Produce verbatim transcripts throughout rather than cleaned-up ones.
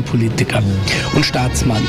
Parteipolitiker und Staatsmann.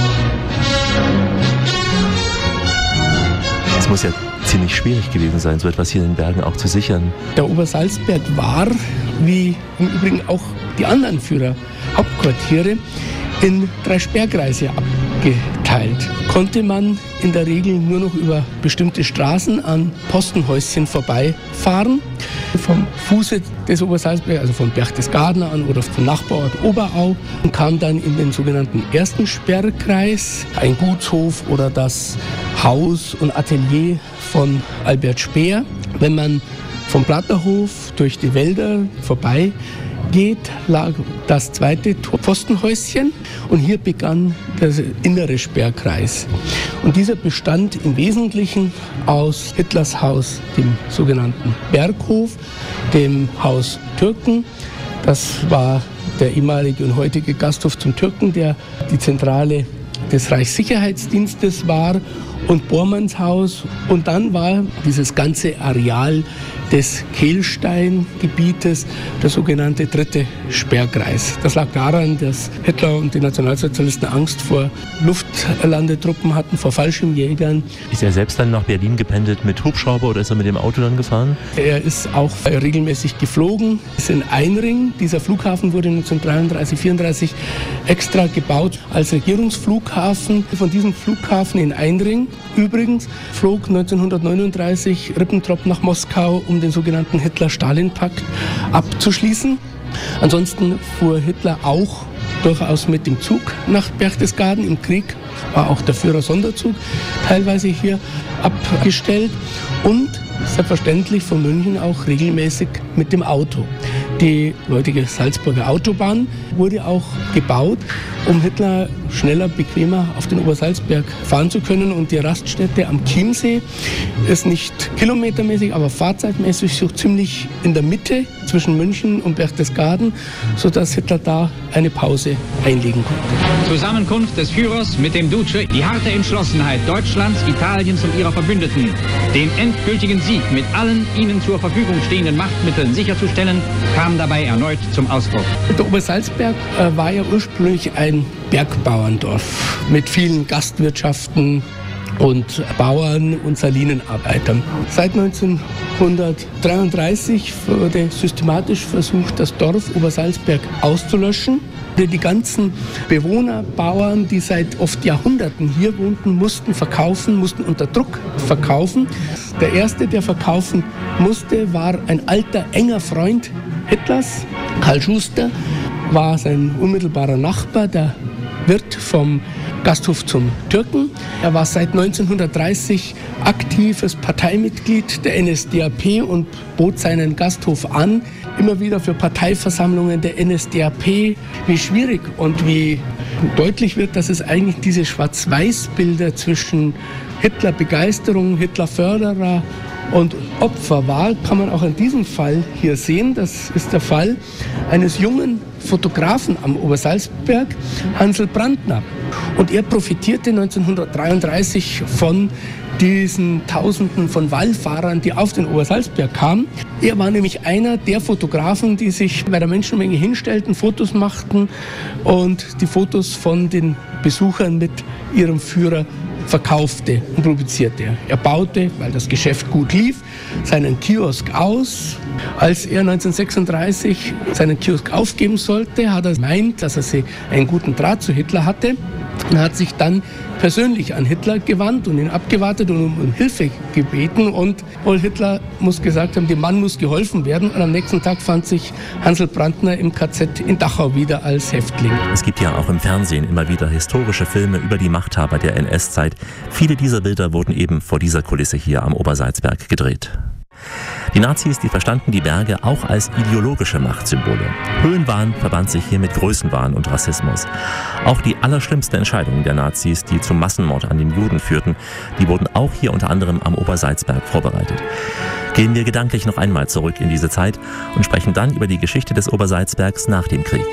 Es muss ja ziemlich schwierig gewesen sein, so etwas hier in den Bergen auch zu sichern. Der Obersalzberg war, wie im Übrigen auch die anderen Führer, Hauptquartiere, in drei Sperrkreise abgeteilt. Konnte man in der Regel nur noch über bestimmte Straßen an Postenhäuschen vorbeifahren. Vom Fuße des Obersalzbergs, also von Berchtesgaden an oder vom Nachbarort Oberau, und kam dann in den sogenannten ersten Sperrkreis, ein Gutshof oder das Haus und Atelier von Albert Speer. Wenn man vom Platterhof durch die Wälder vorbei geht, lag das zweite Postenhäuschen und hier begann der innere Sperrkreis. Und dieser bestand im Wesentlichen aus Hitlers Haus, dem sogenannten Berghof, dem Haus Türken. Das war der ehemalige und heutige Gasthof zum Türken, der die Zentrale des Reichssicherheitsdienstes war, und Bormanns Haus. Und dann war dieses ganze Areal des Kehlsteingebietes der sogenannte dritte Sperrkreis. Das lag daran, dass Hitler und die Nationalsozialisten Angst vor Luftlandetruppen hatten, vor Fallschirmjägern. Ist er selbst dann nach Berlin gependelt mit Hubschrauber oder ist er mit dem Auto dann gefahren? Er ist auch regelmäßig geflogen. Es ist in Einring. Dieser Flughafen wurde neunzehnhundertdreiunddreißig, vierunddreißig extra gebaut als Regierungsflughafen. Von diesem Flughafen in Einring übrigens flog neunzehnhundertneununddreißig Ribbentrop nach Moskau, um den sogenannten Hitler-Stalin-Pakt abzuschließen. Ansonsten fuhr Hitler auch durchaus mit dem Zug nach Berchtesgaden. Im Krieg war auch der Führer-Sonderzug teilweise hier abgestellt und selbstverständlich von München auch regelmäßig mit dem Auto. Die heutige Salzburger Autobahn wurde auch gebaut, um Hitler schneller, bequemer auf den Obersalzberg fahren zu können. Und die Raststätte am Chiemsee ist nicht kilometermäßig, aber fahrzeitmäßig so ziemlich in der Mitte zwischen München und Berchtesgaden, sodass Hitler da eine Pause einlegen konnte. Zusammenkunft des Führers mit dem Duce, die harte Entschlossenheit Deutschlands, Italiens und ihrer Verbündeten, den endgültigen Sieg mit allen ihnen zur Verfügung stehenden Machtmitteln sicherzustellen, kam dabei erneut zum Ausdruck. Der Obersalzberg äh, war ja ursprünglich ein Bergbauerndorf mit vielen Gastwirtschaften und Bauern und Salinenarbeitern. Seit neunzehnhundertdreiunddreißig wurde systematisch versucht, das Dorf Obersalzberg auszulöschen. Die ganzen Bewohner, Bauern, die seit oft Jahrhunderten hier wohnten, mussten verkaufen, mussten unter Druck verkaufen. Der erste, der verkaufen musste, war ein alter, enger Freund Hitlers. Karl Schuster war sein unmittelbarer Nachbar, der Wirt vom Gasthof zum Türken. Er war seit neunzehnhundertdreißig aktives Parteimitglied der N S D A P und bot seinen Gasthof an, immer wieder für Parteiversammlungen der N S D A P. Wie schwierig und wie deutlich wird, dass es eigentlich diese Schwarz-Weiß-Bilder zwischen Hitler-Begeisterung, Hitler-Förderer und Opfer war, kann man auch in diesem Fall hier sehen. Das ist der Fall eines jungen Fotografen am Obersalzberg, Hansl Brandner. Und er profitierte neunzehnhundertdreiunddreißig von diesen Tausenden von Wallfahrern, die auf den Obersalzberg kamen. Er war nämlich einer der Fotografen, die sich bei der Menschenmenge hinstellten, Fotos machten und die Fotos von den Besuchern mit ihrem Führer verkaufte und publizierte. Er baute, weil das Geschäft gut lief, seinen Kiosk aus. Als er neunzehnhundertsechsunddreißig seinen Kiosk aufgeben sollte, hat er gemeint, dass er einen guten Draht zu Hitler hatte und hat sich dann persönlich an Hitler gewandt und ihn abgewartet und um Hilfe gebeten. Und wohl Hitler muss gesagt haben, dem Mann muss geholfen werden. Und am nächsten Tag fand sich Hansl Brandner im K Z in Dachau wieder als Häftling. Es gibt ja auch im Fernsehen immer wieder historische Filme über die Machthaber der N S-Zeit. Viele dieser Bilder wurden eben vor dieser Kulisse hier am Obersalzberg gedreht. Die Nazis, die verstanden die Berge auch als ideologische Machtsymbole. Höhenwahn verband sich hier mit Größenwahn und Rassismus. Auch die allerschlimmsten Entscheidungen der Nazis, die zum Massenmord an den Juden führten, die wurden auch hier unter anderem am Obersalzberg vorbereitet. Gehen wir gedanklich noch einmal zurück in diese Zeit und sprechen dann über die Geschichte des Obersalzbergs nach dem Krieg.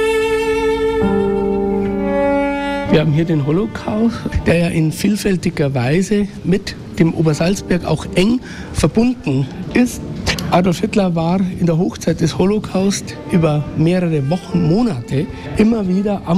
Wir haben hier den Holocaust, der ja in vielfältiger Weise mit dem Obersalzberg auch eng verbunden ist. Adolf Hitler war in der Hochzeit des Holocaust über mehrere Wochen, Monate immer wieder am